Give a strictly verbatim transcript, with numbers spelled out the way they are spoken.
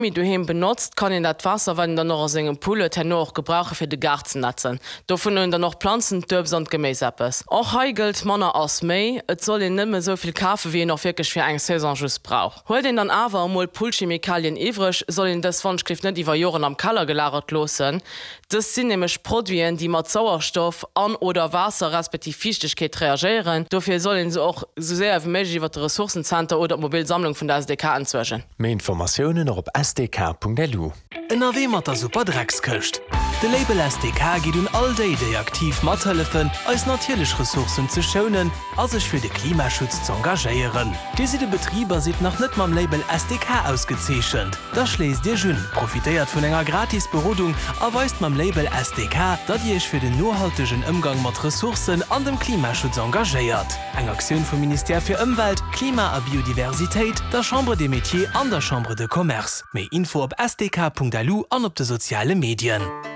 wie du hin benutzt, kann in dat Wasser, wenn dann noch aus engem Pulle noch gebrauche für de Garten netzen. Davon hun dann noch Pflanzen, Döbs und Gemäßeppes. Auch heigelt Manner aus Mei, et soll ihn nimmer so viel Kaffee, wie er noch wirklich für eng Saison just braucht. Hol den dann aber mal Pulchemikalien ivrisch, soll ihn das Wunschschrift nicht über Jahren am Keller gelagert losen. Das sind nämlich Produkte, die mit Sauerstoff an oder Wasser respektive Feuchtigkeit reagieren. Dafür sollen sie auch so sehr wie möglich über das Ressourcencenter oder die Mobilsammlung von der S D K anzwischen. Mehr Informationen noch auf s d k punkt l u. N R W mat der super Drecks köcht. De Label S D K geht un all day déi aktiv mathelfen als natierlech Ressourcen ze schonen, as sech fir de Klimaschutz zu engagéieren. Disi de Betrieber sieht noch net mam Label S D K ausgezeechchend. Da schles Dir Jun, profitéiert vun enger Gratisberodung, erweist mam Label S D K, dat Dich fir den nohaltegen Umgang mat Ressourcen an dem Klimaschutz engagéiert. Eg Aktiun vum Ministère fir Umwelt, Klima a Biodiversitéit, der Chambre des Métiers an der Chambre de Commerce. Mei Info op s d k punkt l u an op de soziale Medien.